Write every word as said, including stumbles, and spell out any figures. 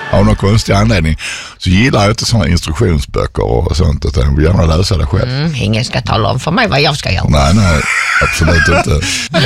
av någon konstig anledning så gillar jag inte sådana instruktionsböcker och sånt, utan jag vill gärna läsa det själv. Mm, ingen ska tala om för mig vad jag ska göra. Nej, nej, absolut inte.